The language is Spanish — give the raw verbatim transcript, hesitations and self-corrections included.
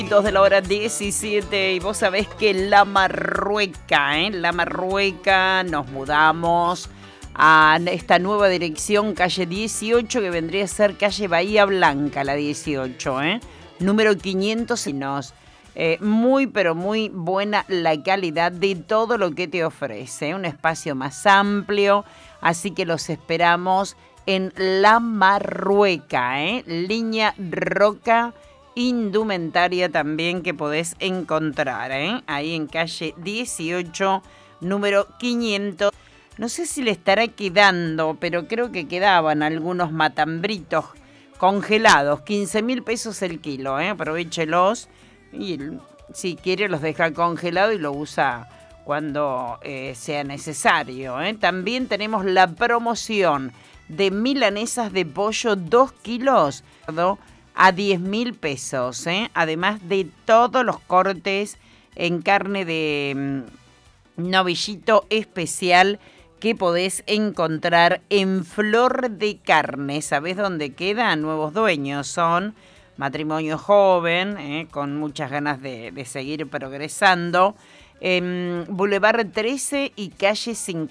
Dos de la hora diecisiete y vos sabés que La Marrueca, ¿eh? La Marrueca, nos mudamos a esta nueva dirección, calle dieciocho, que vendría a ser calle Bahía Blanca, la dieciocho, ¿eh? Número quinientos. Eh, muy, pero muy buena la calidad de todo lo que te ofrece, ¿eh? Un espacio más amplio, así que los esperamos en La Marrueca, ¿eh? Línea Roca, indumentaria también que podés encontrar, ¿eh? Ahí en calle dieciocho, número quinientos. No sé si le estará quedando, pero creo que quedaban algunos matambritos congelados, quince mil pesos el kilo, ¿eh? Aprovéchelos y si quiere los deja congelado y lo usa cuando eh, sea necesario, ¿eh? También tenemos la promoción de milanesas de pollo dos kilos a diez mil pesos, ¿eh? Además de todos los cortes en carne de mm, novillito especial que podés encontrar en Flor de Carne. ¿Sabés dónde queda? Nuevos dueños. Son matrimonio joven, ¿eh? Con muchas ganas de, de seguir progresando. En Boulevard trece y calle cincuenta.